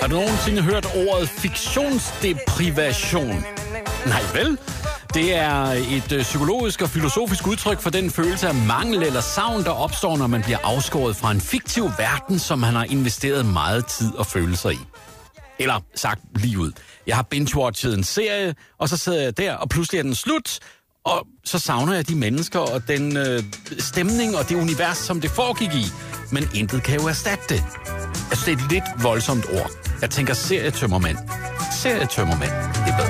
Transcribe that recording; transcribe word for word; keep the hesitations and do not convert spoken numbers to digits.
Har du nogensinde hørt ordet fiktionsdeprivation? Nej vel? Det er et øh, psykologisk og filosofisk udtryk for den følelse af mangel eller savn, der opstår, når man bliver afskåret fra en fiktiv verden, som man har investeret meget tid og følelser i. Eller sagt lige ud. Jeg har binge-watchet en serie, og så sidder jeg der, og pludselig er den slut, og så savner jeg de mennesker og den øh, stemning og det univers, som det foregik i. Men intet kan jo erstatte det. Altså, det er et lidt voldsomt ord. Jeg tænker serietømmermænd. Serietømmermænd. Det er bedre.